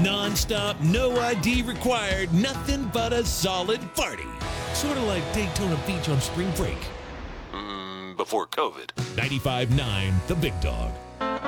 Non-stop, no ID required, nothing but a solid party. Sort of like Daytona Beach on spring break. Before COVID. 95.9 The Big Dog.